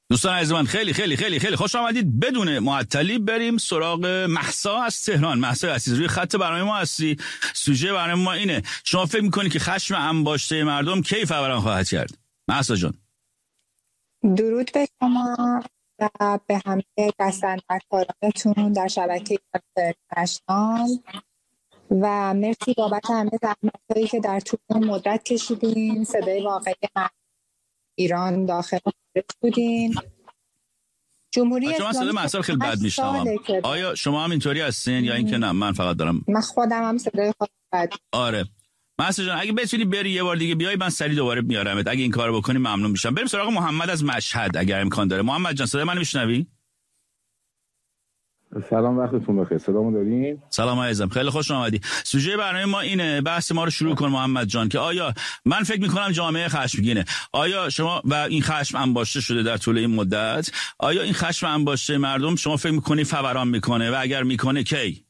دوستان عزیز من خیلی خیلی خیلی خیلی خوش آمدید. بدون معطلی بریم سراغ مهسا از تهران. مهسا عزیز روی خط برنامه ما هستی. سوژه برنامه ما اینه: شما فکر میکنی که خشم انباشته مردم کی فوران خواهد کرد؟ مهسا جان. درود به شما و به همه گستندکارانتون در شبکه اینترنشنال و مرسی بابت همه زحمت‌هایی که در طول مدت کشیدین. صدای واقعی ایران داخل خارج بودین. جمهوری شما صدای مهسا خیلی بد میشنوم. آیا شما هم اینطوری هستین یا اینکه نه؟ من فقط دارم، من خودم هم صدای خودم بد. آره مهسا جان اگه بتونی بری یه بار دیگه بیای من سریع دوباره میارمت. اگه این کارو بکنی ممنون میشم. بریم سراغ محمد از مشهد اگر امکان داره. محمد جان صدای منو میشنوی؟ سلام، وقتتون بخیر. صدامو دارین؟ سلام عزیزم، خیلی خوش اومدی. سوژه برنامه ما اینه، بحث ما رو شروع کن محمد جان، که آیا من فکر میکنم جامعه خشمگینه. آیا شما و این خشم انباشته شده در طول این مدت، آیا این خشم انباشته مردم شما فکر میکنی فوران میکنه و اگر میکنه کی؟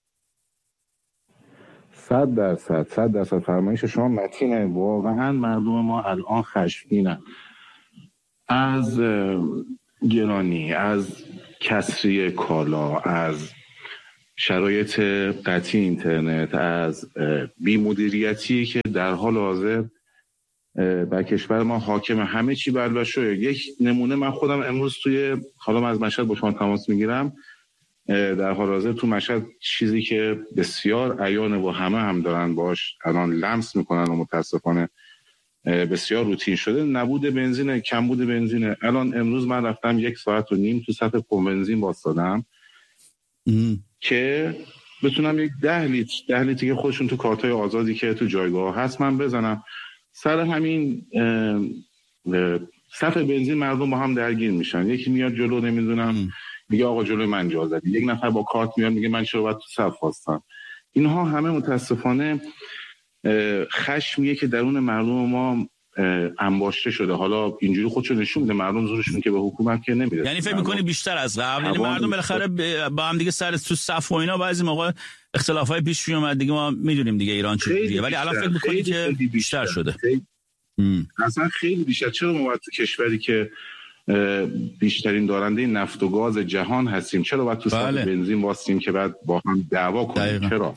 100% فرمایش شما متینه. واقعا مردم ما الان خشمگینن، از گرانی، از کسری کالا، از شرایط قطعی اینترنت، از بی‌مدیریتی که در حال حاضر بر کشور ما حاکم. همه چی بلبشوه. یک نمونه، من خودم امروز حالا من از مشهد با شما تماس میگیرم، در حال حاضر تو مشهد چیزی که بسیار عیانه و همه هم دارن باش الان لمس میکنن و متاسفانه بسیار روتین شده، نبود بنزین، کمبود بنزینه. الان امروز من رفتم 1.5 ساعت تو صف بنزین واسطادم که بتونم یک 10 لیتر که خودشون تو کارتای آزادی که تو جایگاه هست من بزنم. سر همین صف بنزین مردم با هم درگیر میشن. یکی میاد جلو، نمیدونم، میگه آقا جلوی من جا زدی. یک نفر با کارت میاد میگه من چرا باید تو صف واسطم. اینها همه متاسفانه خشمیه که درون مردم ما انباشته شده. حالا اینجوری خودشو نشون میده، مردم زورشون که به حکومت که نمیده. یعنی فکر میکنی بیشتر از قبل؟ یعنی مردم بالاخره با هم دیگه سر تو صف و اینا بعضی موقع اختلافای پیش میومد دیگه، ما میدونیم دیگه ایران چجوریه، ولی الان فکر میکنی که بیشتر شده؟ اصلا خیلی بیشتر. چرا ما تو کشوری که بیشترین دارنده نفت و گاز جهان هستیم چرا باید تو صف بنزین واسیم که بعد با هم دعوا کنیم؟ چرا؟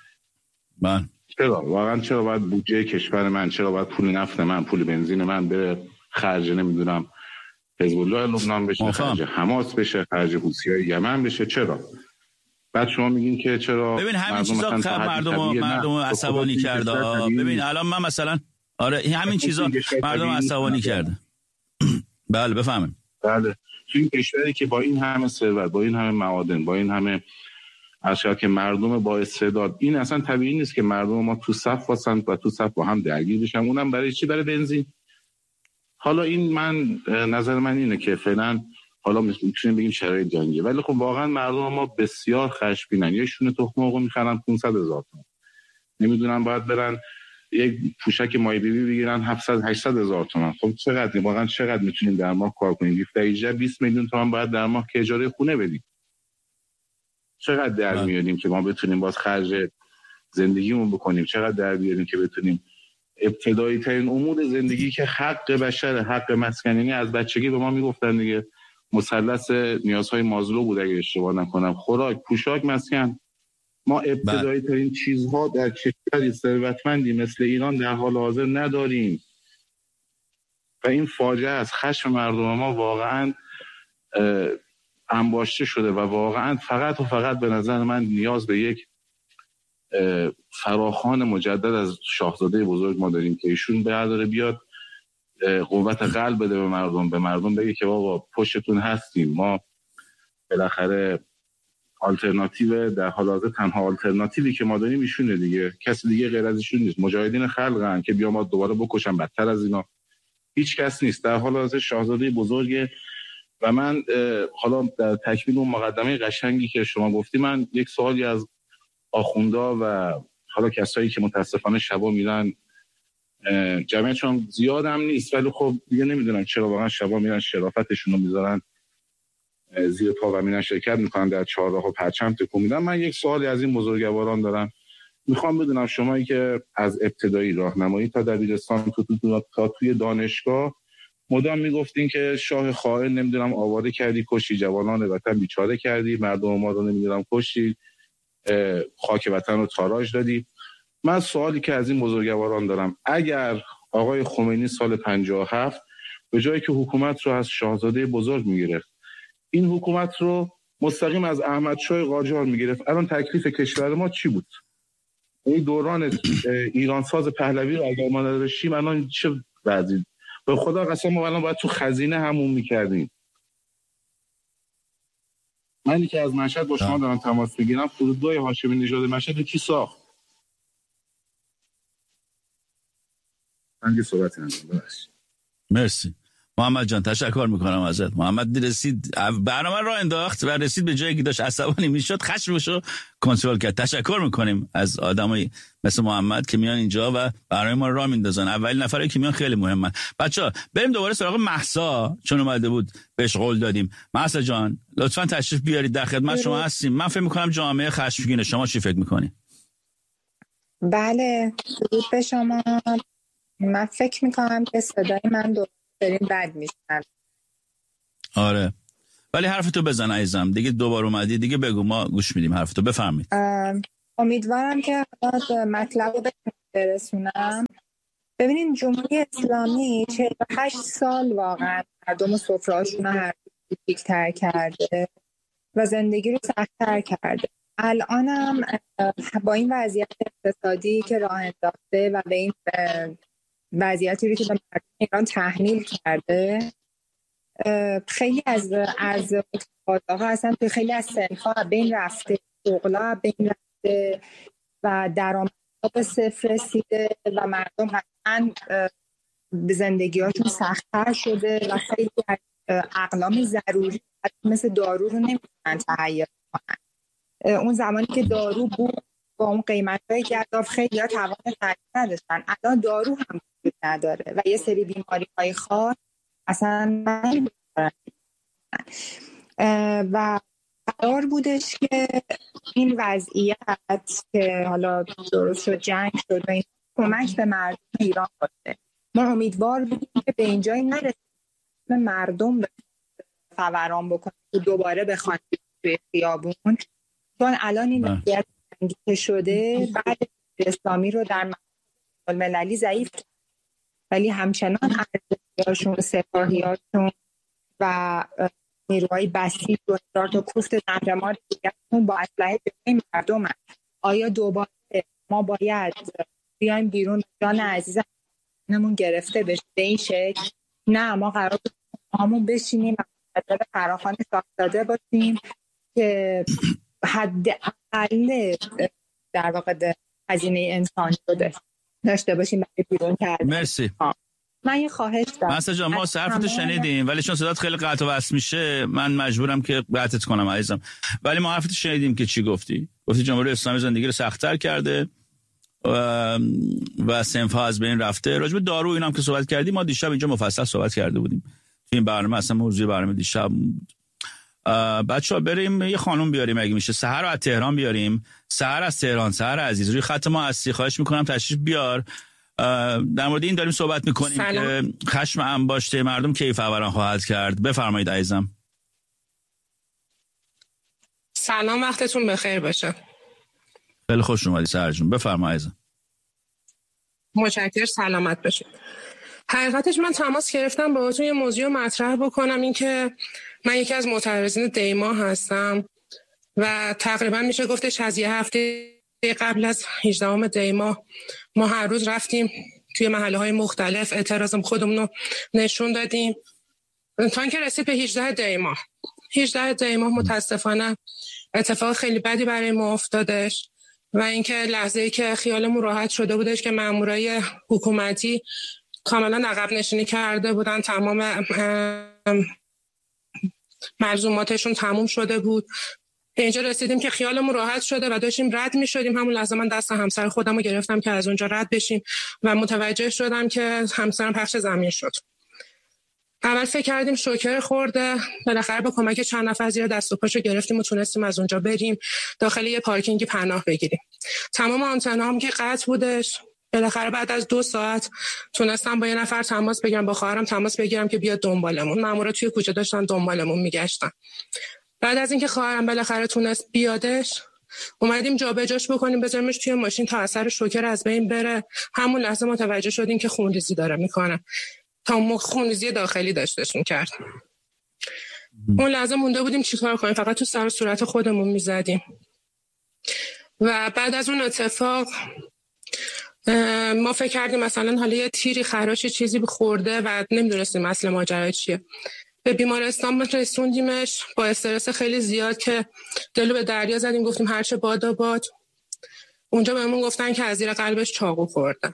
چرا واقعا چرا باید بودجه کشور من، چرا باید پول نفت من، پول بنزین من بره خرج نمیدونم حزب الله لبنان بشه، خرج حماس بشه، خرج حوثی‌های یمن بشه؟ چرا؟ بعد شما میگین که چرا؟ ببین همین چیزا مردم عصبانی کرده. ببین الان من مثلا همین چیزا مردم عصبانی کرده. بله بفهمیم. بله تو این کشوری که با این همه ثروت، با این همه معادن، با این همه اشیا که مردم با استعداد، این اصلا طبیعی نیست که مردم ما تو صف واسن و تو صف با هم درگیر بشن. اونم برای چی؟ برای بنزین. حالا این من نظر من اینه که فعلا حالا میتونیم بگیم شرایط جنگی، ولی خب واقعا مردم ما بسیار خشمگینن. یه شونه تخم مرغ میخرن 500,000 تومان، نمیدونن باید برن یک پوشک مای بیبی بگیرن 700-800,000 تومان. خب چقدر واقعا چقدر میتونیم در ماه کار کنیم؟ 20 میلیون تومان باید در ماه که اجاره خونه بدیم. چقدر در میاریم که ما بتونیم باز خرج زندگیمون بکنیم؟ چقدر در بیاریم که بتونیم ابتدایی ترین امور زندگی که حق بشر، حق مسکنی، از بچگی به ما میگفتن دیگه، مثلث نیازهای مازلو بود اگه اشتباه نکنم، خوراک، پوشاک، مسکن. ما ابتدایی ترین چیزها در کشوری ثروتمندی مثل ایران در حال حاضر نداریم و این فاجعه از خشم مردم ما واقعا انباشته شده و واقعا فقط و فقط به نظر من نیاز به یک فراخوان مجدد از شاهزاده بزرگ ما داریم که ایشون برداره بیاد قوت قلب بده به مردم بگه که بابا پشتتون هستیم. ما بالاخره آلترناتیو در حال حاضر تنها آلترناتیوی که ما داریم ایشونه دیگه، کسی دیگه غیر از ایشون نیست. مجاهدین خلقن که بیا ما دوباره بکشن، بدتر از اینا هیچ کس نیست. در حال حاضر شاهزاده بزرگ. و من حالا در تکمیل اون مقدمه قشنگی که شما گفتی، من یک سوالی از آخوندا و حالا کسایی که متاسفانه شبا میرن، جمعیتشون زیاد هم نیست ولی خب دیگه نمیدونن چرا واقعا شبا میرن شرافتشون رو میذارن زیر پا و میرن شرکت میکنن در چهارراه و پرچم تکون میدن. من یک سوالی از این بزرگواران دارم، میخوام بدونم شمایی که از ابتدایی راهنمایی تا دبیرستان تا توی دانشگاه مدام میگفتین که شاه خائن نمیدونم آواره کردی، کشی جوانان وطن بیچاره کردی، مردم ما رو نمیدونم کشی، خاک وطن رو تاراج دادی. من سوالی که از این بزرگواران دارم، اگر آقای خمینی سال 57 به جایی که حکومت رو از شاهزاده بزرگ میگرفت، این حکومت رو مستقیم از احمدشاه قاجار میگرفت، الان تکلیف کشور ما چی بود؟ این دوران ایرانساز پهلوی رو اگر ما نداشتیم الان چه وضعی؟ به خدا قسم ما الان باید تو خزینه همون میکردیم. منی که از مشهد با شما دارم تماس بگیرم، فرودگاه هاشمی نژاد مشهد کی ساخت؟ من صحبت ندارم. مرسی محمد جان، تشکر میکنم ازت. محمد رسید برنامه را انداخت و رسید به جایی که داشت عصبانی میشد، خشمشو کنترل کرد. تشکر میکنیم از آدمای مثل محمد که میان اینجا و برنامه ما را میندازن. اولین نفری که میان خیلی مهمن. بچه‌ها بریم دوباره سراغ مهسا، چون اومده بود بهش قول دادیم. مهسا جان لطفاً تشریف بیارید، در خدمت شما هستیم. من فکر میکنم جامعه خشمگینه، شما چی فکر میکنید؟ بله، درود به شما. من فکر میکنم که صدای من داریم بد میشن. آره ولی حرفتو بزن عزیزم، دیگه دوبار اومدی دیگه بگو، ما گوش میدیم حرفتو. بفرمایید. امیدوارم که مطلب رو برسونم. ببینین جمهوری اسلامی 48 سال واقعا مردم سفره‌هاشون رو هر روز کوچیک‌تر کرده و زندگی رو سخت‌تر کرده. الانم با این وضعیت اقتصادی که راه انداخته و به این وضعیتی رو که به مردم ایران تحمیل کرده، خیلی از متقاضاها اصلا تو خیلی از صنف‌ها بین رفته، شغل‌ها بین رفته و درآمدها به صفر رسیده و مردم حتما به زندگی‌هاشون سخت‌تر شده و خیلی از اقلام ضروری مثل دارو رو نمی‌تونن تهیه کنن. اون زمانی که دارو بود با اون قیمت‌های گزاف خیلی ها توان خرید نداشتن. الان دارو هم وجود نداره و یه سری بیماری‌های خاص اصلا نمی‌دارن و قرار بودش که این وضعیت که حالا درست شد، جنگ شد و این کمک به مردم ایران باشه. ما امیدوار بودیم که به اینجای نرسیم مردم به فوران بکنه و دوباره بخوان توی خیابون، چون الان این وضعیت که شده بعد اسلامی رو در مللی ضعیف کرد، ولی همچنان ارتشیاشون، سپاهیاشون و نیروهای بسیج و هزار تا کوفت زهرمار دیگرشون با اسلحه جلوی مردم هست. آیا دوباره ما باید بیایم بیرون جان عزیزمون گرفته بشه به این شکل؟ نه، ما قرار بود همون بشینیم و مدل فراخوان ساختاده باشیم که حداقل در واقع هزینه انسانی رو داشته باشیم برای بیرون کردن. مرسی. من یه خواهش دارم. مهسا جان ما حرفتو شنیدیم ولی چون صدات خیلی قطع و وصل میشه من مجبورم که قطعت کنم عزیزم. ولی ما حرفتو شنیدیم که چی گفتی جمهوری اسلامی زندگی رو سخت‌تر کرده و صنف‌ها از بین رفته. راجع به دارو اینم که صحبت کردیم، ما دیشب اینجا مفصل صحبت کرده بودیم این برنامه، اصلا موضوع برنامه دیشب بود. بچه‌ها بریم یه خانم بیاریم اگه میشه، سحر رو از تهران بیاریم. سحر از تهران، سحر عزیز روی خط ما هستی، خواهش میکنم تشریف بیار. در مورد این داریم صحبت میکنیم که خشم انباشته مردم کی فوران خواهد کرد. بفرمایید عزیزم. سلام، وقتتون بخیر باشه. خیلی خوش اومدی سحر جون، بفرمایید عزیزم. متشکرم، سلامت باشید. حقیقتش من تماس گرفتم باهاتون یه موضوع مطرح بکنم، این که من یکی از معترضین دیما هستم و تقریبا میشه گفتش از یه هفته قبل از 18 دیما ما هر روز رفتیم توی محله‌های مختلف اعتراض خودمون رو نشون دادیم تا اینکه رسید به 18 دیما. 18 دیما متاسفانه اتفاق خیلی بدی برای ما افتادش و اینکه لحظه‌ای که خیالمون راحت شده بودش که مامورای حکومتی کاملا عقب نشینی کرده بودن، تمام ملزوماتشون تموم شده بود، به اینجا رسیدیم که خیالمون راحت شده و داشتیم رد می شدیم. همون لحظه من دست همسر خودم رو گرفتم که از اونجا رد بشیم و متوجه شدم که همسرم پخش زمین شد. اول فکر کردیم شوکر خورده، بالاخره با کمک چند نفر زیر دست و پاشو گرفتیم و تونستیم از اونجا بریم داخل یه پارکینگی پناه بگیریم. تمام آنتنا هم که قطع بودش، بالاخره بعد از 2 ساعت تونستم با یه نفر تماس بگیرم، با خواهرم تماس بگیرم که بیاد دنبالمون. مامورا توی کوچه داشتن دنبالمون میگشتن. بعد از اینکه خواهرم بالاخره تونست بیادش، اومدیم جابجاش بکنیم بذاریمش توی ماشین تا اثر شوکر از بین بره. همون لحظه متوجه شدیم که خونریزی داره میکنه. تا خونریزی داخلی داشتش میکرد. اون لحظه مونده بودیم چیکار کنیم، فقط تو سر و صورت خودمون میزدیم. و بعد از اون اتفاق ما فکر کردیم مثلا حالا یه تیری خراش چیزی خورده و نمیدونستیم اصل ماجرا چیه. به بیمارستان رسوندیمش با استرس خیلی زیاد که دلو به دریا زدیم، گفتیم هرچه بادا باد. اونجا بهمون گفتن که از زیر قلبش چاقو خورده.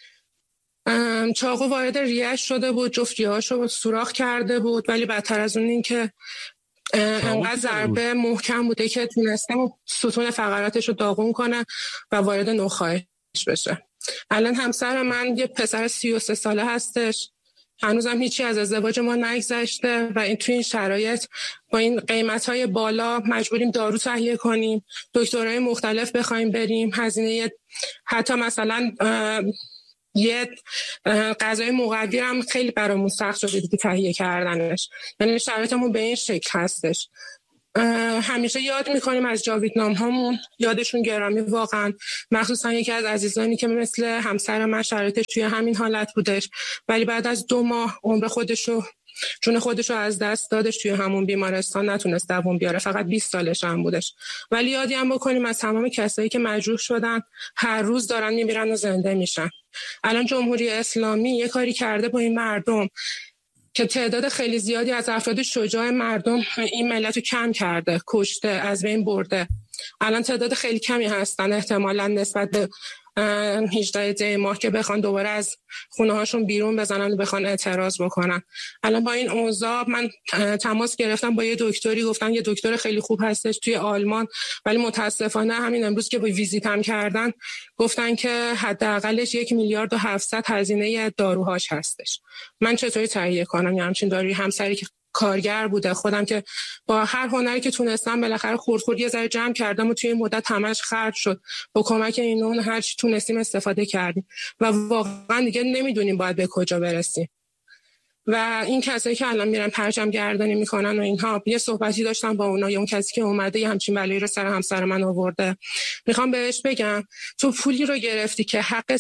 چاقو وارد ریه‌اش شده بود، جفت ریه‌هاشو سوراخ کرده بود، ولی بدتر از اون این که انقدر ضربه محکم بوده که تونسته ستون فقراتش رو داغون کنه و وارد نخاعش بشه. الان همسر من یه پسر 33 ساله هستش، هنوزم هیچی از ازدواج ما نگذشته و توی این شرایط با این قیمت‌های بالا مجبوریم دارو تهیه کنیم، دکترای مختلف بخوایم بریم، هزینه حتی مثلا یه غذای مقوی هم خیلی برامون سخت شده دیگه تهیه کردنش. یعنی شرایطمون به این شکل هستش. همیشه یاد میکنیم از جاویدنام هامون، یادشون گرامی واقعا، مخصوصا یکی از عزیزانی که مثل همسر من شرایطش توی همین حالت بودش ولی بعد از 2 ماه عمر خودشو جون خودشو از دست دادش توی همون بیمارستان، نتونست دوام بیاره، فقط 20 سالش هم بودش. ولی یادی هم بکنیم از تمام کسایی که مجروح شدن، هر روز دارن میمیرن و زنده میشن. الان جمهوری اسلامی یه کاری کرده با این مردم که تعداد خیلی زیادی از افراد شجاع مردم این ملت رو کم کرده، کشته، از بین برده. الان تعداد خیلی کمی هستن احتمالاً نسبت به 18 دی ماه که بخوان دوباره از خونه هاشون بیرون بزنن و بخوان اعتراض بکنن. الان با این اوضاع من تماس گرفتم با یه دکتری، گفتن یه دکتر خیلی خوب هستش توی آلمان، ولی متاسفانه همین امروز که با ویزیتم کردن گفتن که حداقلش 1.7 میلیارد هزینه داروهاش هستش. من چطوری تهیه کنم یه همچین دارویی؟ همسری که کارگر بوده، خودم که با هر هنری که تونستم بالاخره خورد یه ذره جمع کردم و توی این مدت همش خرج شد. با کمک این اون هر چی تونستیم استفاده کردیم و واقعا دیگه نمیدونیم باید به کجا برسیم. و این کسایی که الان میرن پرچم گردانی میکنن و اینها، یه صحبتی داشتم با اونا، یا اون کسی که اومده یه همچین بلایی رو سر همسر من آورده، میخوام بهش بگم تو پولی رو گرفتی که حق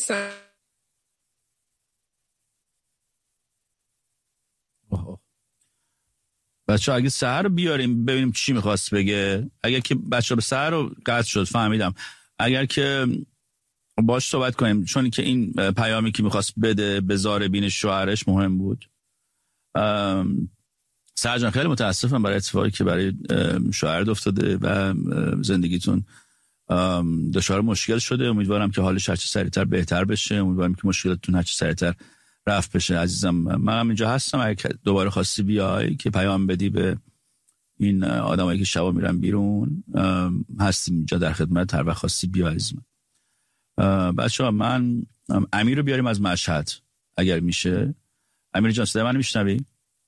بچه اگه سحر رو بیاریم ببینیم چی میخواست بگه. اگر که بچه به سحر رو قطع شد فهمیدم، اگر که باش صحبت کنیم، چون که این پیامی که میخواست بده به زاربین شوهرش مهم بود. سحر جان خیلی متاسفم برای اتفاقی که برای شوهرت افتاده و زندگیتون دچار مشکل شده. امیدوارم که حالش هرچه سریعتر بهتر بشه، امیدوارم که مشکلاتتون هرچه سریعتر رفت بشه. عزیزم من هم اینجا هستم، اگه دوباره خواستی بیای که پیام بدی به این آدمایی که شبا میرن بیرون، هستیم اینجا در خدمت، هر وقت خواستی بیا عزیزم. بچه‌ها من امیر رو بیاریم از مشهد اگر میشه. امیر جان صدای منو میشنوی؟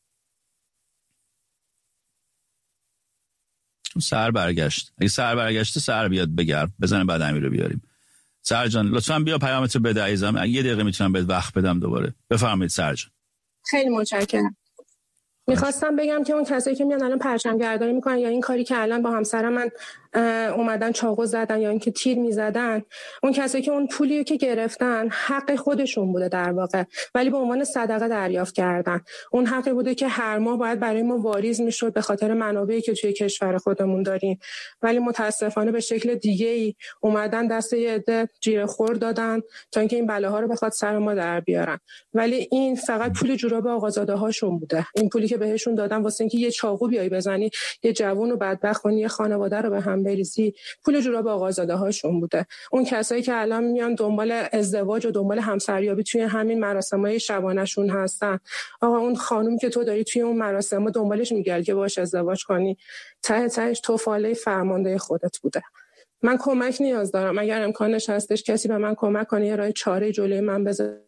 سحر برگشت، اگه سحر برگشته سحر بیاد بگرد بزنه بعد امیر رو بیاریم. سحر جان لطفاً بیا پیامتو بده عزیزم، اگه یه دقیقه میتونم بهت وقت بدم دوباره. بفرمایید سحر جان. خیلی متشکرم. میخواستم بگم که اون کسایی که میان الان پرچم گردانی میکنن یا این کاری که الان با همسر من اومدن چاقو زدن یا اینکه تیر میزدن، اون کسایی که اون پولی که گرفتن حق خودشون بوده در واقع، ولی به عنوان صدقه دریافت کردن. اون حقی بوده که هر ماه باید برای ما واریز میشد به خاطر منابعی که توی کشور خودمون داریم، ولی متاسفانه به شکل دیگه‌ای اومدن دست یه عده جیره خور دادن تا اینکه این بلاها رو بخواد سر ما در بیارن. ولی این فقط پول جوراب آقازاده هاشون بوده. این پولی که بهشون دادن واسه اینکه یه چاقو بیای بزنی، یه جوون و بدبخت کنی، یه خانواده رو به هم بریزی، پول جوراب آقازاده هاشون بوده. اون کسایی که الان میان دنبال ازدواج و دنبال همسریابی توی همین مراسمای شبانه‌شون هستن، آقا اون خانم که تو داری توی اون مراسم دنبالش میگردی که باهاش ازدواج کنی، ته تهش توفاله فرمانده خودت بوده. من کمک نیاز دارم، اگر امکانش هستش کسی به من کمک کنه، یه راه چاره جلوی من بذاره.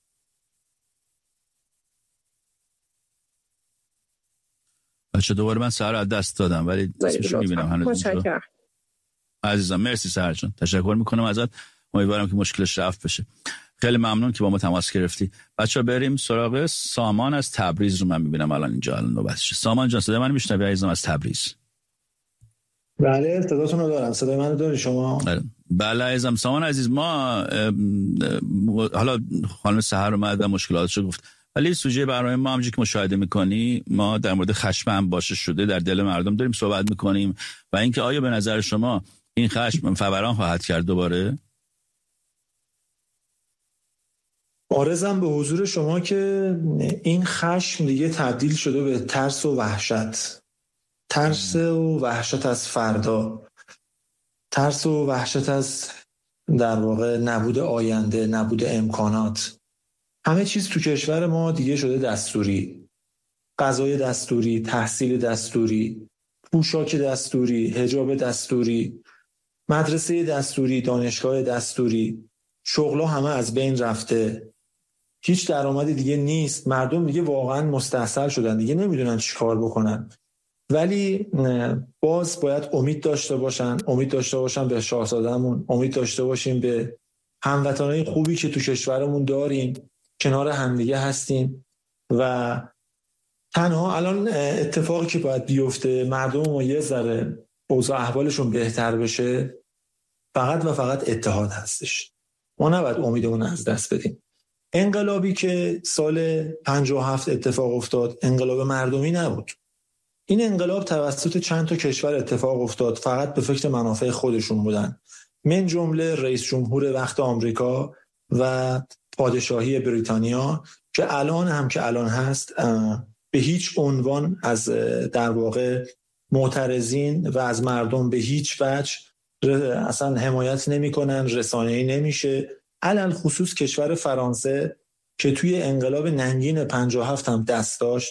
بچه دوباره من سحر از دست دادم ولی اسمشو میبینم هنوز. عزیزم مرسی سحر جان، تشکر میکنم ازت، امیدوارم که مشکلش رفت بشه. خیلی ممنون که با ما تماس گرفتی. بچه‌ها بریم سراغ سامان از تبریز رو من میبینم الان اینجا نوبتشه. سامان جان صدای من میشنوی عزیزم از تبریز؟ بله صداتون رو دارم. صدای من رو داری شما؟ بله عزیزم. سامان عزیز، ما حالا خانم سحر اومد و مشکلاتشو گفت، ولی سوژه برنامه ما همونجوری که مشاهده میکنی ما در مورد خشم انباشته شده در دل مردم داریم صحبت میکنیم و اینکه آیا به نظر شما این خشم فوران خواهد کرد دوباره؟ عرضم به حضور شما که این خشم دیگه تبدیل شده به ترس و وحشت. ترس و وحشت از فردا، ترس و وحشت از در واقع نبود آینده، نبود امکانات. همه چیز تو کشور ما دیگه شده دستوری. غذای دستوری، تحصیل دستوری، پوشاک دستوری، حجاب دستوری، مدرسه دستوری، دانشگاه دستوری، شغلا همه از بین رفته. هیچ درآمدی دیگه نیست. مردم دیگه واقعا مستحصل شدن، دیگه نمیدونن چی کار بکنن. ولی باز باید امید داشته باشن به شاهزاده‌مون، امید داشته باشیم به هموطنای خوبی که تو کشورمون داریم، کنار همدیگه هستیم و تنها الان اتفاقی که باید بیفته مردم ما یه ذره اوضاع احوالشون بهتر بشه فقط و فقط اتحاد هستش. ما نباید امیدمون از دست بدیم. انقلابی که سال 57 اتفاق افتاد انقلاب مردمی نبود. این انقلاب توسط چند تا کشور اتفاق افتاد، فقط به فکر منافع خودشون بودن، من جمله رئیس جمهور وقت آمریکا و پادشاهی بریتانیا که الان هست به هیچ عنوان از در واقع معترضین و از مردم به هیچ وجه اصلا حمایت نمی‌کنن، رسانه‌ای نمیشه. علل خصوص کشور فرانسه که توی انقلاب ننگین 57 هم دست داشت،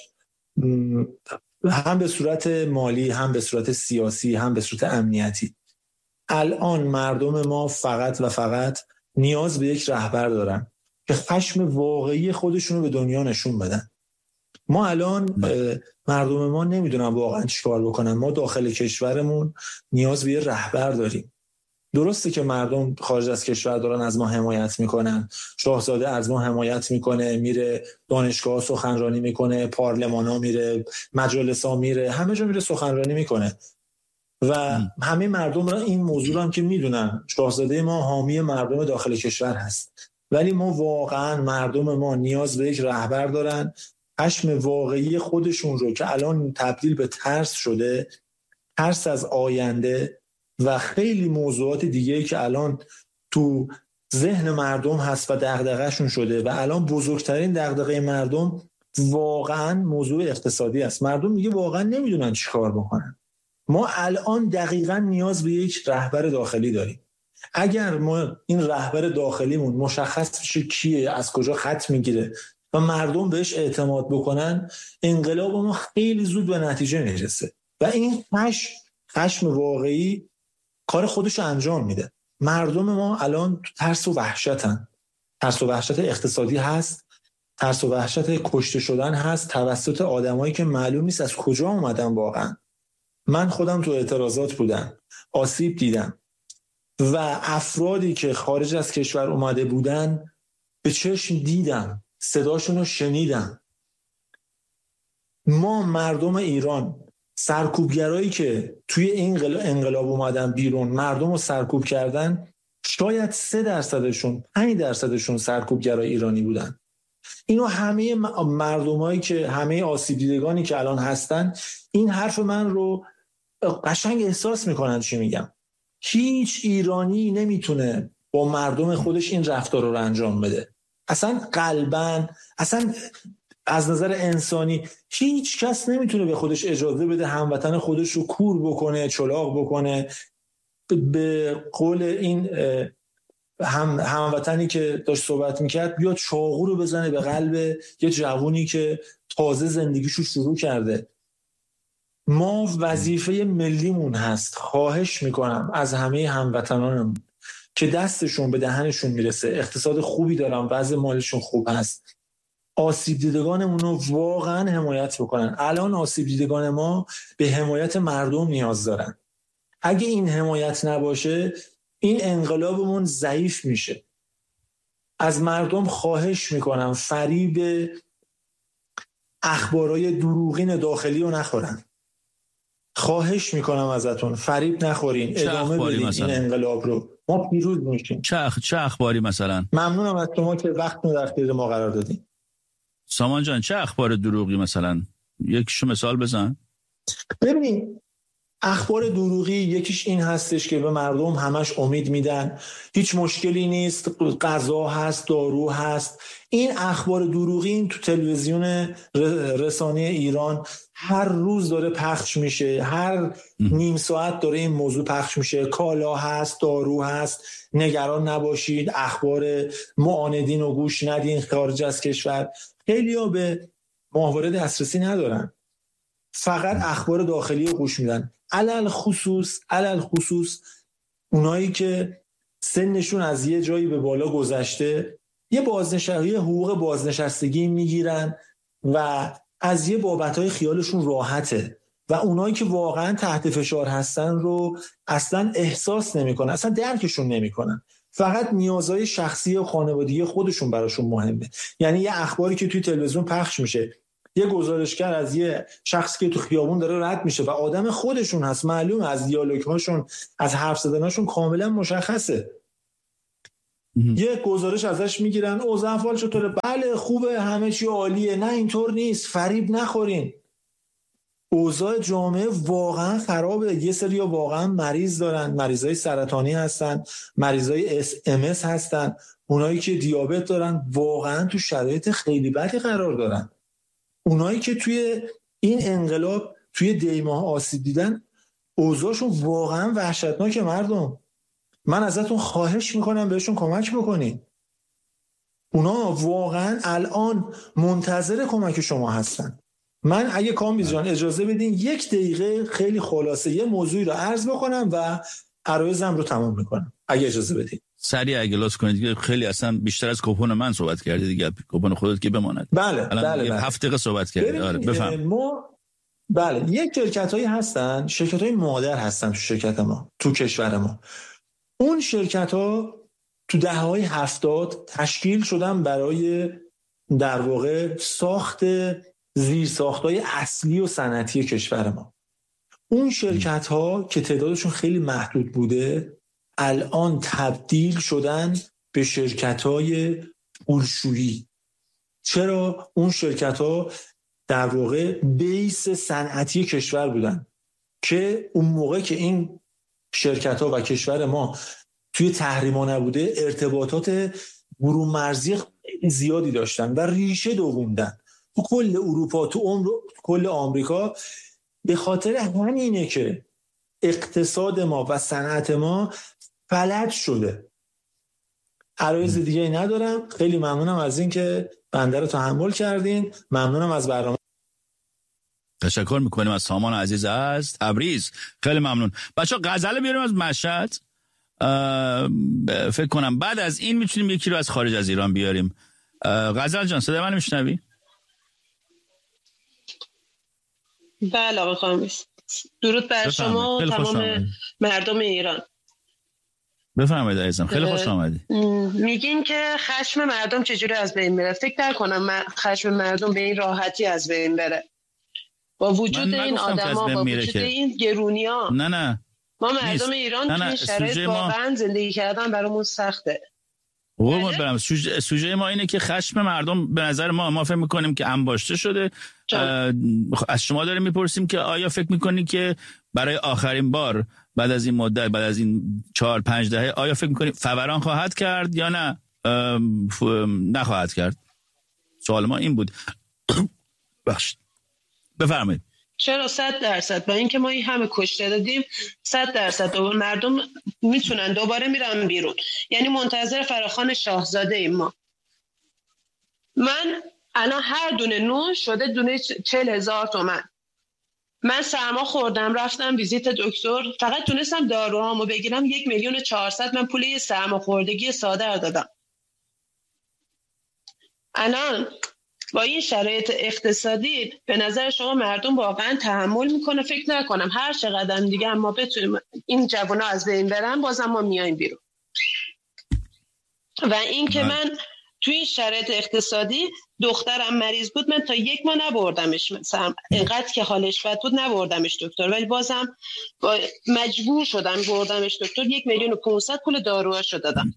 هم به صورت مالی، هم به صورت سیاسی، هم به صورت امنیتی. الان مردم ما فقط و فقط نیاز به یک رهبر دارن که خشم واقعی خودشونو به دنیا نشون بدن. ما الان مردم ما نمیدونن واقعا چیکار بکنن. ما داخل کشورمون نیاز به یک رهبر داریم. درسته که مردم خارج از کشور دارن از ما حمایت میکنن، شاهزاده از ما حمایت میکنه، میره دانشگاه سخنرانی میکنه، پارلمانا میره، مجالسا میره، همه جا میره سخنرانی میکنه و همه مردم را این موضوع هم که میدونن شاهزاده ما حامی مردم داخل کشور هست. ولی ما واقعا مردم ما نیاز به یک رهبر دارن. خشم واقعی خودشون رو که الان تبدیل به ترس شده، ترس از آینده و خیلی موضوعات دیگه‌ای که الان تو ذهن مردم هست و دغدغه‌شون شده و الان بزرگترین دغدغه مردم واقعا موضوع اقتصادی است. مردم دیگه واقعا نمیدونن چی کار بکنن. ما الان دقیقاً نیاز به یک رهبر داخلی داریم. اگر ما این رهبر داخلیمون مشخص بشه کیه، از کجا خط میگیره و مردم بهش اعتماد بکنن، انقلاب ما خیلی زود به نتیجه میرسه و این خشم واقعی کار خودش انجام میده. مردم ما الان ترس و وحشتن. ترس و وحشت اقتصادی هست، ترس و وحشت کشته شدن هست توسط آدمایی که معلوم نیست از کجا اومدن واقعا. من خودم تو اعتراضات بودم، آسیب دیدم و افرادی که خارج از کشور اومده بودن به چشم دیدم، صداشون رو شنیدم. ما مردم ایران، سرکوبگرایی که توی این انقلاب اومدن بیرون مردم رو سرکوب کردن، شاید 3%شون 5%شون سرکوبگرای ایرانی بودن. اینو همه مردمایی که همه آسیب دیدگانی که الان هستن این حرف من رو قشنگ احساس میکنن چی میگم. هیچ ایرانی نمیتونه با مردم خودش این رفتار رو انجام بده. اصلا قلباً، اصلا از نظر انسانی هیچ کس نمیتونه به خودش اجازه بده هموطن خودش رو کور بکنه، چلاق بکنه. به قول این هموطنی که داشت صحبت میکرد، بیاد چاقو رو بزنه به قلب یه جوونی که تازه زندگیشو شروع کرده. ما وظیفه ملیمون هست. خواهش میکنم از همه هموطنانمون که دستشون به دهنشون میرسه، اقتصاد خوبی دارن، وضع مالشون خوب هست، آسیب دیدگانمون رو واقعا حمایت بکنن. الان آسیب دیدگان ما به حمایت مردم نیاز دارن. اگه این حمایت نباشه این انقلابمون ضعیف میشه. از مردم خواهش میکنم فریب اخبارای دروغین داخلی رو نخورن. خواهش میکنم ازتون فریب نخورین، ادامه بدین این انقلاب رو، ما پیروز میشیم. چه اخباری مثلا؟ ممنونم از شما که وقت رو در اختیار ما قرار دادین. سامان جان چه اخبار دروغی مثلا؟ یکیشو مثال بزن. ببینید اخبار دروغی یکیش این هستش که به مردم همش امید میدن هیچ مشکلی نیست، غذا هست، دارو هست. این اخبار دروغی این تو تلویزیون رسانه ایران هر روز داره پخش میشه، هر نیم ساعت داره این موضوع پخش میشه. کالا هست، دارو هست، نگران نباشید، اخبار معاندین رو گوش ندین خارج از کشور. خیلی‌ها به ماهواره دسترسی ندارن، فقط اخبار داخلی رو گوش میدن. علل خصوص اونایی که سنشون از یه جایی به بالا گذشته، یه حقوق بازنشستگی میگیرن و از یه بابتهای خیالشون راحته و اونایی که واقعا تحت فشار هستن رو اصلا احساس نمیکنن، اصلا درکشون نمیکنن. فقط نیازهای شخصی و خانوادگی خودشون براشون مهمه. یعنی یه اخباری که توی تلویزیون پخش میشه، یه گزارشگر از یه شخصی که تو خیابون داره رد میشه و آدم خودشون هست، معلومه از دیالوگ‌هاشون، از حرف زدناشون کاملا مشخصه. یه گزارش ازش میگیرن اوضاع احوال چطوره؟ بله خوبه، همه چی عالیه. نه اینطور نیست، فریب نخورین. اوضاع جامعه واقعا خرابه. یه سریا واقعا مریض دارن، مریضای سرطانی هستن، مریضای MS هستن، اونایی که دیابت دارن واقعا تو شرایط خیلی بدی قرار دارن. اونایی که توی این انقلاب توی دیماه آسیب دیدن اوضاعشون واقعا وحشتناکه. مردم من ازتون خواهش میکنم بهشون کمک بکنین. اونا واقعا الان منتظر کمک شما هستن. من اگه کامبیز جان اجازه بدین 1 دقیقه خیلی خلاصه یه موضوعی رو عرض بکنم و عرایزم رو تمام میکنم اگه اجازه بدین. سریع اگه لطف کنید دیگه، خیلی اصلا بیشتر از کوپن من صحبت کردید دیگه، کوپن خودت که بماند. بله 7 دقیقه صحبت کردید. آره بفهم. بله یک شرکت‌هایی هستن، شرکت‌های مادر هستن تو شرکت ما، تو کشور ما. اون شرکت‌ها تو دهه‌های 70 تشکیل شدن برای در واقع ساخت زیرساخت‌های اصلی و صنعتی کشور ما. اون شرکت‌ها که تعدادشون خیلی محدود بوده الان تبدیل شدن به شرکت‌های پولشویی. چرا؟ اون شرکت‌ها در واقع بیس صنعتی کشور بودن که اون موقع که این شرکت‌ها و کشور ما توی تحریما نبوده ارتباطات برون مرزی زیادی داشتن و ریشه دووندن تو کل اروپا، تو کل آمریکا. به خاطر همینه که اقتصاد ما و صنعت ما فلج شده. عرایز دیگه ندارم. خیلی ممنونم از این که بنده رو تحمل کردین. ممنونم از برنامه. تشکر میکنیم از سامان عزیز از تبریز. خیلی ممنون. بچه‌ها غزل بیاریم از مشهد. فکر کنم بعد از این میتونیم یکی رو از خارج از ایران بیاریم. غزل جان صدای منو میشنوی؟ بله آقا خامیس. درود بر شما و تمام مردم ایران. بفرمایید عزیزم. خیلی خوش آمدی. میگین که خشم مردم چجوری از بین میره. فکر نکنم خشم مردم به این راحتی از بین بره. با وجود این آدما، با وجود این گرونی‌ها. نه ما مردم ایران توی شرایط واقعا زندگی کردن برامون سخته. قربونت برم. سوژه ما اینه که خشم مردم به نظر ما فکر میکنیم که انباشته شده. از شما داریم میپرسیم که آیا فکر میکنی که برای آخرین بار بعد از این مدت، بعد از این 4-5 دهه، آیا فکر میکنی فوران خواهد کرد یا نه نخواهد کرد؟ سوال ما این بود. بخشید بفرمایید. چرا 100%؟ با اینکه ما این همه کشته دادیم 100% مردم میتونن دوباره میرن بیرون. یعنی منتظر فراخوان شاهزاده ایم ما. من الان هر دونه نون شده دونه 40,000 تومان. من سرما خوردم، رفتم ویزیت دکتر، فقط تونستم داروهامو بگیرم 1,400,000 من پول یه سرما خوردگی ساده رو دادم. الان با این شرایط اقتصادی به نظر شما مردم واقعا تحمل میکنه؟ فکر نکنم. هر چقدر دیگه ما بتونیم این جوونا از بین برن بازم ما میایم بیرون. و این که من توی این شرایط اقتصادی دخترم مریض بود، من تا 1 ماه نبردمش، مثلا اینقدر که حالش بد بود نبردمش دکتر، ولی بازم مجبور شدم بردمش دکتر. 1,500,000 پول داروهاشو دادم.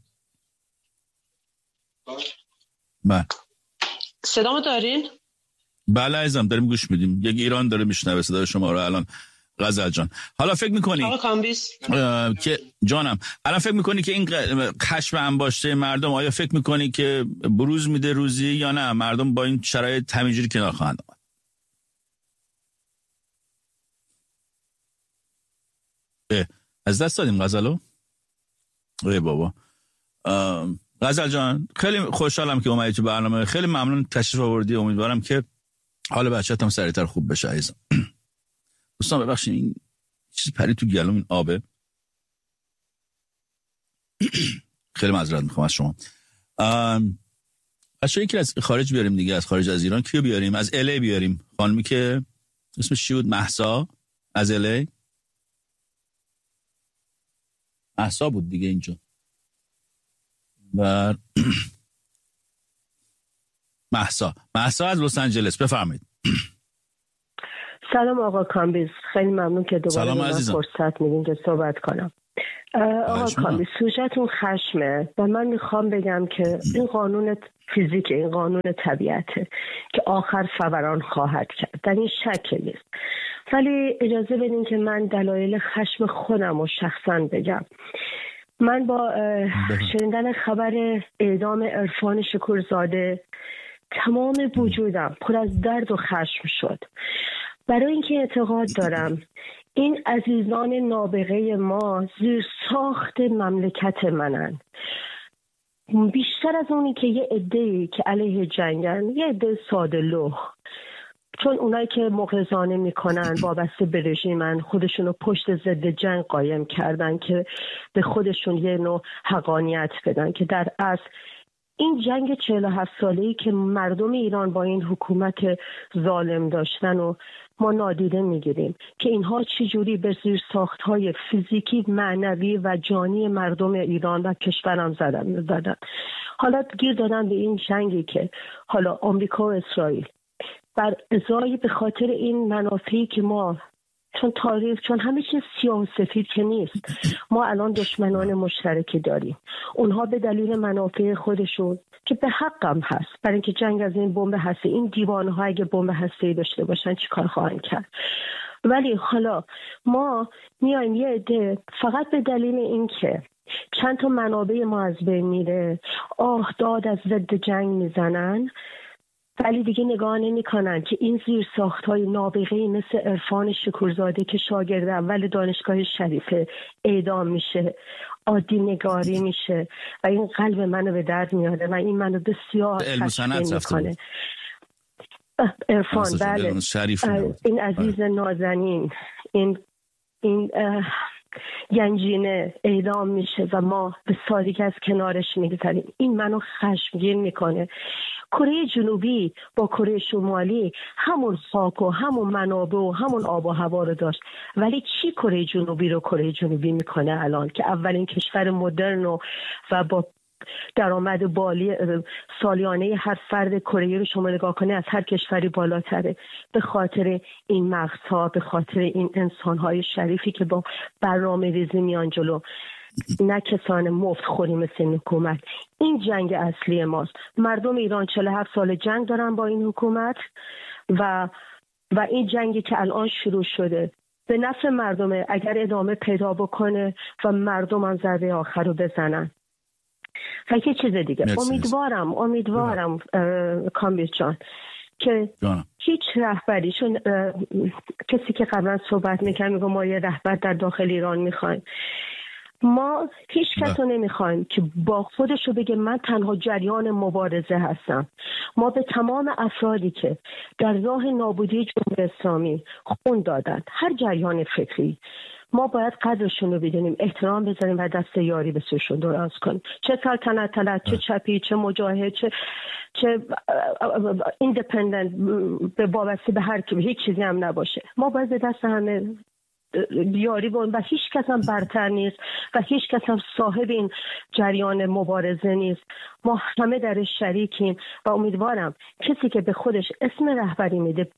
بله صدامو دارین؟ بله عزیزم داریم گوش میدیم. یک ایران داره میشنوه صدای شما رو الان. غزل جان حالا فکر میکنی که جانم الان فکر میکنی که این خشم انباشته مردم آیا فکر میکنی که بروز میده روزی یا نه مردم با این شرایط همینجوری کنار خواهند آمد؟ از دست دادیم غزلو؟ ای بابا. غزل جان خیلی خوشحالم که اومدی تو برنامه. خیلی ممنون تشریف آوردی. امیدوارم که حال بچه‌ت هم سریعتر خوب بشه عزیزم. دوستان ببخشید این چیزی پرید تو گلوم، این آبه. خیلی معذرت میخوام از شما. بچه‌ها یکی از خارج بیاریم دیگه، از خارج از ایران کیو بیاریم؟ از الی بیاریم خانمی که اسمش چی بود؟ مهسا از الی. مهسا بود دیگه اینجا. و مهسا از لس آنجلس بفرمایید. سلام آقا کامبیز، خیلی ممنون که دوباره من فرصت میدین که صحبت کنم. آقا کامبیز سوژه‌تون خشمه و من میخوام بگم که این قانون فیزیک، این قانون طبیعته که آخر فوران خواهد کرد، در این شک نیست. ولی اجازه بدین که من دلایل خشم خودم رو شخصا بگم. من با شنیدن خبر اعدام عرفان شکورزاده تمام وجودم پر از درد و خشم شد، برای اینکه اعتقاد دارم این عزیزان نابغه ما زیر ساخت مملکت منن، بیشتر از اونی که یه عده‌ای که علیه جنگن، یه عده ساده لوح، چون اونایی که مغرضانه میکنن وابسته به رژیمن، خودشونو پشت ضد جنگ قایم کردن که به خودشون یه نوع حقانیت بدن که در اصل این جنگ 47 ساله‌ای که مردم ایران با این حکومت ظالم داشتن و ما نادیده میگیریم که اینها چجوری به زیر ساخت‌های فیزیکی، معنوی و جانی مردم ایران و کشورم زدن. حالا گیر دادن به این جنگی که حالا آمریکا و اسرائیل بر ازای به خاطر این منافعی که ما چون همه چیز سیاه و سفید که نیست، ما الان دشمنان مشترکی داریم. اونها به دلیل منافع خودشون که به حقم هست، برای اینکه جنگ از این بمب هسته، این دیوانه‌ها اگه بمب هسته‌ای داشته باشن چیکار خواهند کرد؟ ولی حالا ما میایم یه عده فقط به دلیل اینکه چند تا منابع ما از بین میره آه داد از ضد جنگ میزنن، ولی دیگه نگاه نمی کنن که این زیر ساخت‌های نابغه‌ای مثل عرفان شکورزاده که شاگرد اول دانشگاه شریفه اعدام میشه، عادی نگاری میشه و این قلب منو به درد میاره و این منو بسیار خشمگین میکنه. عرفان بله، این عزیز نازنین، این گنجینه اعدام میشه و ما به سادگی از کنارش میگذاریم. این منو خشمگین میکنه. کره جنوبی با کره شمالی همون خاک و همون منابع و همون آب و هوا رو داشت، ولی چی کره جنوبی رو کره جنوبی میکنه الان که اولین کشور مدرن و با درآمد بالی سالیانه هر فرد کره رو شما نگاه کنه از هر کشوری بالاتره؟ به خاطر این مغزها، به خاطر این انسانهای شریفی که با برنامه ریزی میان جلو، نه کسان مفت خوری مثل این حکومت. این جنگ اصلی ماست. مردم ایران 47 سال جنگ دارن با این حکومت و این جنگی که الان شروع شده به نفع مردمه اگر ادامه پیدا بکنه و مردم هم ضربه آخر رو بزنن. و یه چیز دیگه امیدوارم کامبیز جان که هیچ رهبری، چون کسی که قبلا صحبت میکنم میگه ما یه رهبر در داخل ایران میخوایم، ما هیچ کس رو نمیخوایم که با خودشو بگه من تنها جریان مبارزه هستم. ما به تمام افرادی که در راه نابودی جمهوری اسلامی خون دادن، هر جریان فکری، ما باید قدرشون رو بدونیم، احترام بذاریم و دست یاری به سوشون دراز کنیم، چه سلطنت طلب، چه چپی، چه مجاهد، چه ایندیپندنت، به وابسته به هر کی، هیچ چیزی هم نباشه. ما باید به دست همه یاری و هیچ کس هم برتر نیست و هیچ کس هم صاحب این جریان مبارزه نیست. ما همه در شریکیم و امیدوارم کسی که به خودش اسم رهبری میده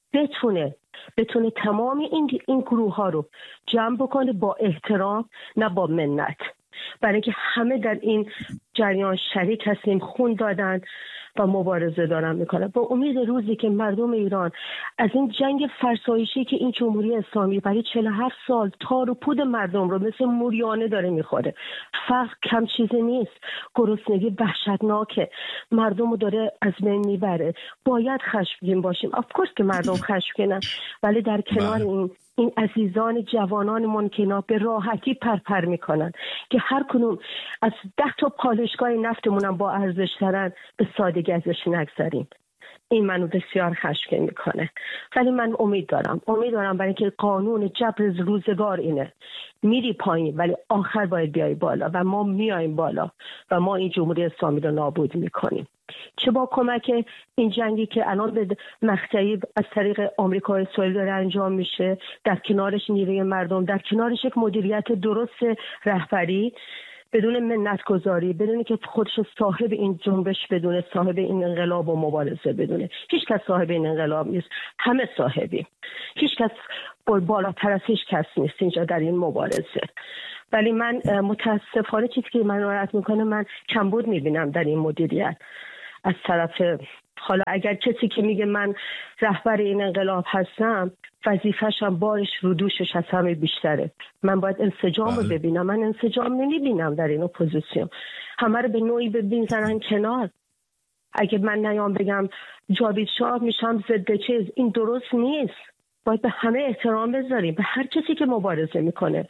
بتونه تمام این گروه ها رو جمع بکنه با احترام نه با منت، برای اینکه همه در این جریان شریک هستیم، خون دادن و مبارزه دارن میکنن. با امید روزی که مردم ایران از این جنگ فرسایشی که این جمهوری اسلامی برای 47 سال تار و پود مردم رو مثل موریانه داره میخوره، فقر کم چیزی نیست، گرسنگی وحشتناکه، مردم رو داره از بین میبره، باید خشمگین باشیم. افکورس که مردم خشمگینن، ولی در کنار این عزیزان جوانانمون که اینا به راحتی پرپر میکنن که هر کنون از 10 تا پالایشگاه نفتمون هم با ارزش ترن، به سادگی ازش نگذاریم. این منو بسیار خشمگین میکنه. ولی من امید دارم برای اینکه قانون جبر روزگار اینه، میری پایین ولی آخر باید بیای بالا و ما میایم بالا و ما این جمهوری اسلامی رو نابود میکنیم، چه با کمک این جنگی که الان به مقطعی از طریق آمریکا و اسرائیل داره انجام میشه، در کنارش نیروی مردم، در کنارش یک مدیریت درست رهبری بدون منت‌گذاری، بدون که خودش صاحب این جنبش بدونه، صاحب این انقلاب و مبارزه بدونه. هیچ کس صاحب این انقلاب نیست، همه صاحبیم، هیچ کس بالاتر از هیچ کس نیست اینجا در این مبارزه. ولی من متاسفانه چیزی که من ناراحت میکنه، من کمبود میبینم در این مدیریت از طرف. حالا اگر کسی که میگه من رهبر این انقلاب هستم، وظیفه‌ش هم بارش رو دوشش از همه بیشتره. من باید انسجام رو ببینم، من انسجام نمیبینم در این اپوزیسیون. همه رو به نوعی بزنن کنار. اگه من نیام بگم جاوید شاه میشم ضد چیز، این درست نیست. باید به همه احترام بذاریم، به هر کسی که مبارزه میکنه.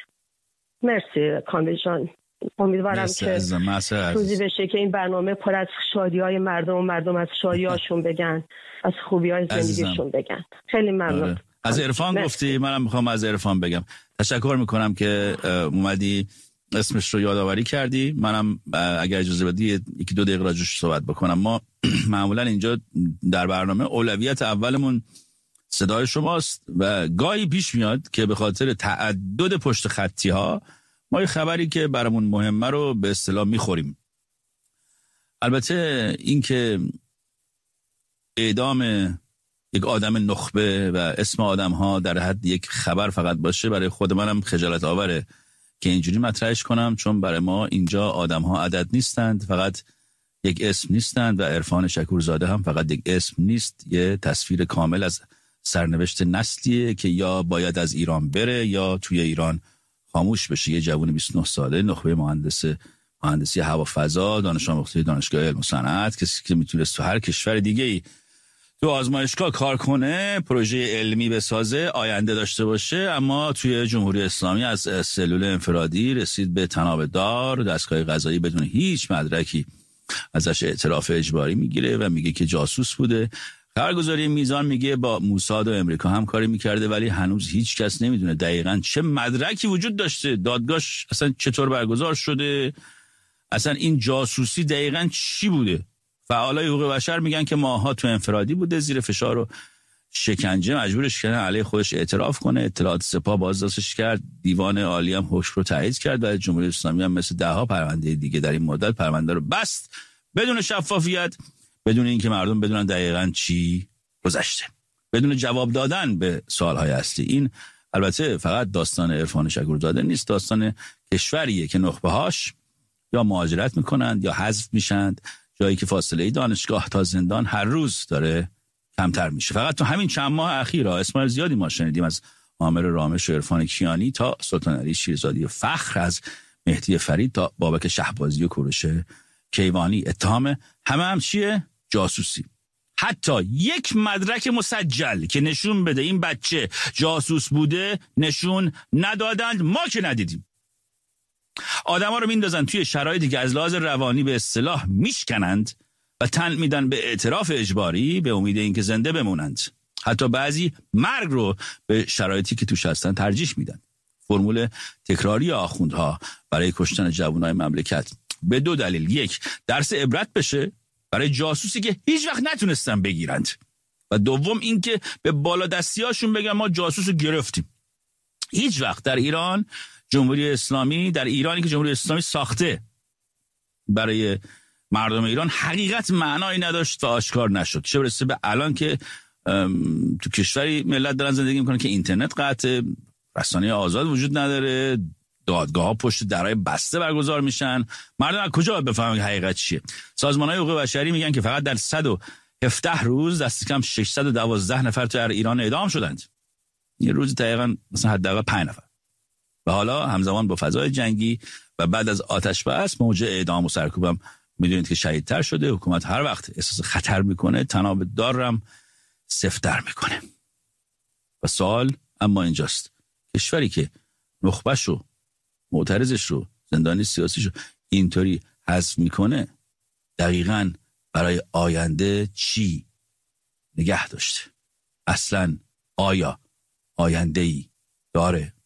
مرسی کامل جان. امیدوارم که روزی بشه که این برنامه پر از شادی‌های مردم از شادی‌هاشون بگن، از خوبی‌های زندگیشون بگن. خیلی ممنون. از عرفان گفتی، منم میخوام از عرفان بگم. تشکر میکنم که اومدی اسمش رو یادآوری کردی. منم اگر اجازه بدی 1-2 دقیقه راجعش صحبت بکنم. ما معمولا اینجا در برنامه اولویت اولمون صدای شماست و گاهی پیش میاد که به خاطر تعدد پشت خطی ها ما یه خبری که برامون مهمه رو به اصطلاح میخوریم. البته این که اعدام یک آدم نخبه و اسم آدم ها در حد یک خبر فقط باشه، برای خود منم خجالت آوره که اینجوری مطرحش کنم، چون برای ما اینجا آدم ها عدد نیستند، فقط یک اسم نیستند و عرفان شکورزاده هم فقط یک اسم نیست، یه تصویر کامل از سرنوشت نسلیه که یا باید از ایران بره یا توی ایران خاموش بشه. یه جوون 29 ساله، نخبه مهندسی هوافضا، دانش آموخته دانشگاه علم و صنعت، کسی که میتونست تو هر کشور دیگه‌ای تو آزمایشگاه کار کنه، پروژه علمی بسازه، آینده داشته باشه، اما توی جمهوری اسلامی از سلول انفرادی رسید به طناب دار، دستگاه قضایی بدون هیچ مدرکی ازش اعتراف اجباری میگیره و میگه که جاسوس بوده. خبرگزاری میزان میگه با موساد و امریکا همکاری میکرده، ولی هنوز هیچ کس نمیدونه دقیقاً چه مدرکی وجود داشته، دادگاهش اصلا چطور برگزار شده، اصلا این جاسوسی دقیقاً چی بوده. فعالای حقوق بشر میگن که ماها تو انفرادی بوده، زیر فشار و شکنجه مجبورش کردن علیه خودش اعتراف کنه، اطلاعات سپاه بازداشتش کرد، دیوان عالی هم حکم رو تایید کرد و جمهوری اسلامی هم مثل 10 پرونده دیگه در این مدت پرونده رو بست بدون شفافیت، بدون اینکه مردم بدونن دقیقاً چی گذشته، بدون جواب دادن به سوالهای اصلی. این البته فقط داستان عرفان شکورزاده نیست، داستان کشوریه که نخبه‌هاش یا مهاجرت میکنن یا حذف میشن، جایی که فاصله دانشگاه تا زندان هر روز داره کمتر میشه. فقط تو همین چند ماه اخیر اسماء زیادی ما شنیدیم، از عامر رامش و عرفان کیانی تا سلطان علی شیرزادی و فخر، از مهدی فرید تا بابک شهبازی و کوروش کیوانی. اتهام هم چیه؟ جاسوسی. حتی یک مدرک مسجل که نشون بده این بچه جاسوس بوده نشون ندادند، ما که ندیدیم. آدما رو میندازن توی شرایطی که از لحاظ روانی به اصطلاح میشکنند و تن میدن به اعتراف اجباری به امید اینکه زنده بمونند. حتی بعضی مرگ رو به شرایطی که توش هستن ترجیح میدن. فرمول تکراری آخوندها برای کشتن جوانای مملکت به 2 دلیل: یک، درس عبرت بشه برای جاسوسی که هیچ وقت نتونستن بگیرند، و دوم اینکه به بالادستیاشون بگن ما جاسوس رو گرفتیم. هیچ وقت در ایران جمهوری اسلامی، در ایرانی که جمهوری اسلامی ساخته برای مردم ایران، حقیقت معنایی نداشت و آشکار نشد. چه برسه به الان که تو کشوری ملت دارن زندگی میکنن که اینترنت قطعه، رسانه آزاد وجود نداره، دادگاه ها پشت درهای بسته برگزار میشن. مردم از کجا باید بفهمن که حقیقت چیه؟ سازمان‌های حقوق بشری میگن که فقط در 117 روز دست کم 612 نفر تو ایران اعدام شدند. یه روز دقیقاً مثلا حداقل 5 نفر. و حالا همزمان با فضای جنگی و بعد از آتش بس موج اعدام و سرکوبم میدونید که شدیدتر شده. حکومت هر وقت احساس خطر میکنه تناب دارم سفت‌تر میکنه. و سوال اما اینجاست، کشوری که نخبه‌شو، معترضش رو، زندانی سیاسیشو اینطوری حذف میکنه، دقیقاً برای آینده چی نگه داشته؟ اصلاً آیا آینده‌ای داره؟